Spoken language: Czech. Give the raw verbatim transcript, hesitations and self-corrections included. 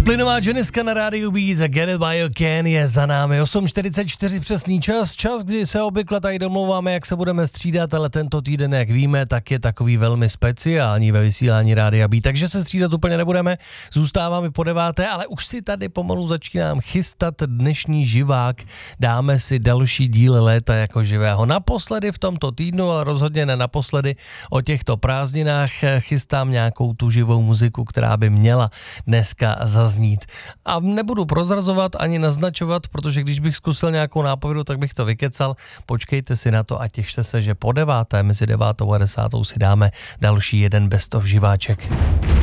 Plynová Jeniska na rádiu Beats a Get It By You Can je za námi. osm čtyřicet čtyři přesný čas, čas, kdy se obvykle tady domlouváme, jak se budeme střídat, ale tento týden, jak víme, tak je takový velmi speciální ve vysílání rádia Beat, takže se střídat úplně nebudeme, zůstáváme po deváté, ale už si tady pomalu začínám chystat dnešní živák, dáme si další díl léta jako živého. Naposledy v tomto týdnu, ale rozhodně ne naposledy o těchto prázdninách, chystám nějakou tu živou muziku, která by měla dneska zaznít. A nebudu prozrazovat ani naznačovat, protože když bych zkusil nějakou nápovědu, tak bych to vykecal. Počkejte si na to a těšte se, že po deváté, mezi devátou a desátou si dáme další jeden best of živáček.